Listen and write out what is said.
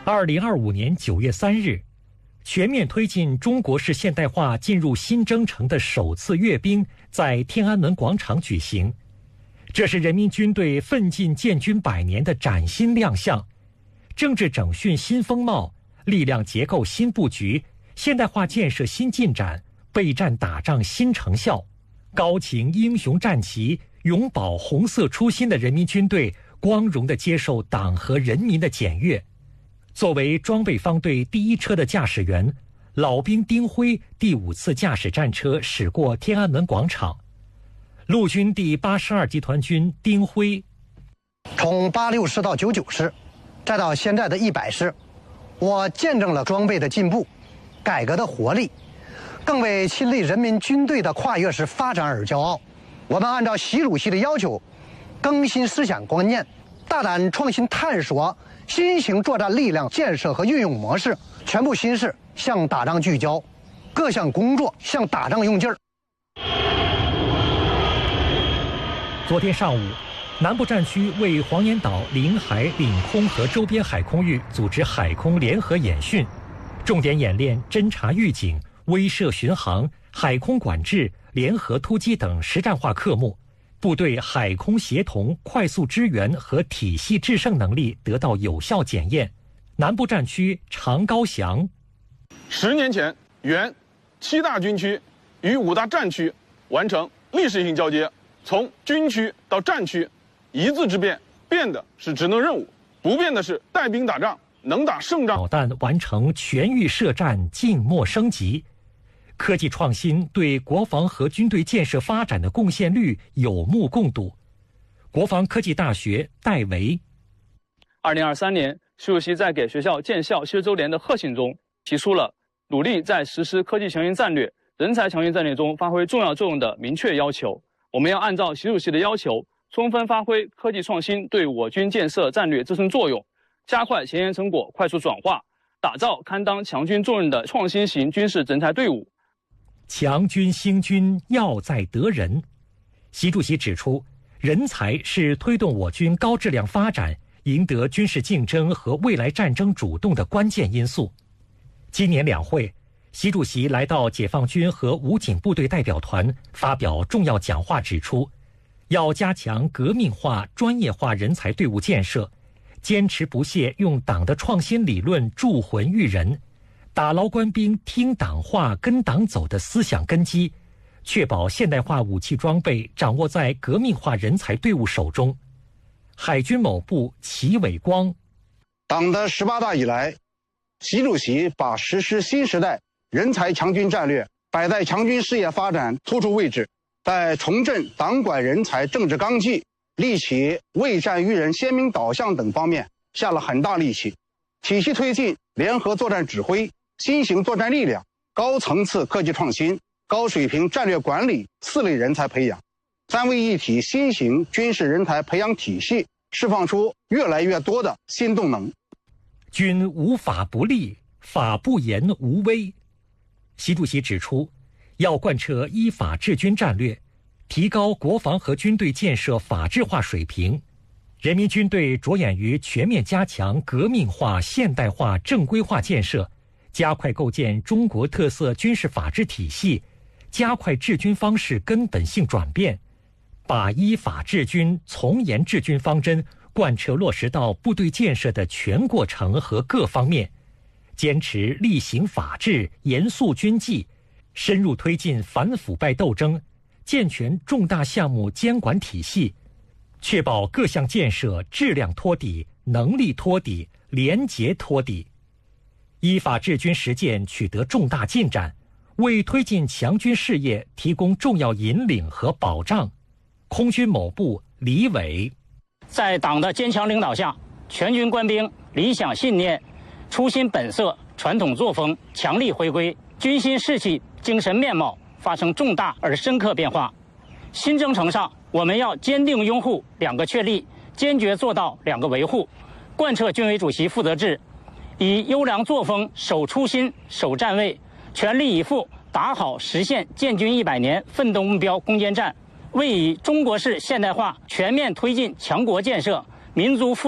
2025年9月3日，全面推进中国式现代化进入新征程的首次阅兵在天安门广场举行。这是人民军队奋进建军100年的崭新亮相，政治整训新风貌，力量结构新布局，现代化建设新进展，备战打仗新成效。高擎英雄战旗，永葆红色初心的人民军队光荣地接受党和人民的检阅。作为装备方队第一车的驾驶员，老兵丁辉第5次驾驶战车驶过天安门广场。陆军第82集团军丁辉： 从86师到99师，再到现在的100师，我见证了装备的进步，改革的活力，更为亲历人民军队的跨越式发展而骄傲。我们按照习主席的要求，更新思想观念，大胆创新探索新型作战力量建设和运用模式，全部心思向打仗聚焦，各项工作向打仗用劲儿。 昨天上午，南部战区为黄岩岛领海、领空和周边海空域组织海空联合演训，重点演练侦察预警、威慑巡航、海空管制、联合突击等实战化科目，部队海空协同、快速支援和体系制胜能力得到有效检验。南部战区常高翔 ：10年前，原7大军区与5大战区完成历史性交接，从军区到战区，一字之变，变的是职能任务，不变的是带兵打仗，能打胜仗。 导弹完成全域设战，静默升级。科技创新对国防和军队建设发展的贡献率有目共睹。国防科技大学戴维 ：2023年，习主席在给学校建校70周年的贺信中提出了努力在实施科技强军战略、人才强军战略中发挥重要作用的明确要求。我们要按照习主席的要求，充分发挥科技创新对我军建设战略自身作用，加快前沿成果快速转化，打造堪当强军重任的创新型军事人才队伍。 强军兴军要在得人。习主席指出，人才是推动我军高质量发展、赢得军事竞争和未来战争主动的关键因素。今年两会，习主席来到解放军和武警部队代表团发表重要讲话，指出，要加强革命化、专业化人才队伍建设，坚持不懈用党的创新理论铸魂育人，打牢官兵听党话、跟党走的思想根基，确保现代化武器装备掌握在革命化人才队伍手中。海军某部齐伟光： 党的18大以来，习主席把实施新时代人才强军战略摆在强军事业发展突出位置，在重振党管人才政治纲纪、立起为战育人鲜明导向等方面下了很大力气，体系推进联合作战指挥、新型作战力量、高层次科技创新、高水平战略管理4类人才培养，3位一体新型军事人才培养体系释放出越来越多的新动能。 军无法不立，法不严无威。习主席指出，要贯彻依法治军战略，提高国防和军队建设法治化水平。人民军队着眼于全面加强革命化、现代化、正规化建设，加快构建中国特色军事法治体系，加快治军方式根本性转变，把依法治军、从严治军方针贯彻落实到部队建设的全过程和各方面，坚持厉行法治、严肃军纪，深入推进反腐败斗争，健全重大项目监管体系，确保各项建设质量托底、能力托底、廉洁托底。依法治军实践取得重大进展，为推进强军事业提供重要引领和保障。空军某部李伟： 在党的坚强领导下，全军官兵理想信念、初心本色、传统作风强力回归，军心士气、精神面貌发生重大而深刻变化。新征程上，我们要坚定拥护2个确立，坚决做到2个维护，贯彻军委主席负责制，以优良作风守初心、守站位，全力以赴打好实现建军100年奋斗目标攻坚战，为以中国式现代化全面推进强国建设、民族富